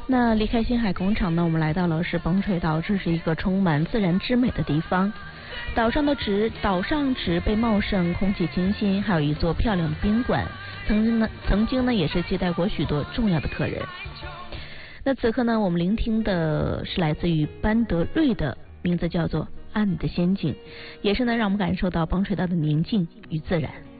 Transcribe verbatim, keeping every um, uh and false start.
那离开星海广场呢，我们来到了是崩水岛，这是一个充满自然之美的地方。岛上的植岛上植被茂盛，空气清新，还有一座漂亮的宾馆。曾经呢，曾经呢也是接待过许多重要的客人。那此刻呢，我们聆听的是来自于班德瑞的，名字叫做《阿米的仙境》，也是呢让我们感受到崩水岛的宁静与自然。